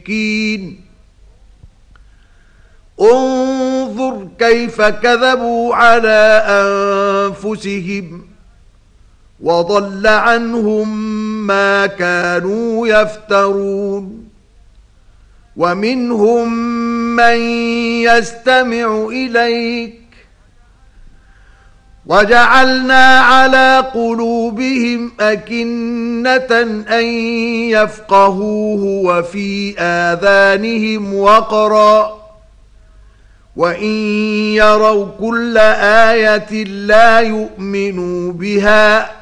انظر كيف كذبوا على أنفسهم وضل عنهم ما كانوا يفترون ومنهم من يستمع إليك وجعلنا على قلوبهم أكنة أن يفقهوه وفي آذانهم وقرا وإن يروا كل آية لا يؤمنوا بها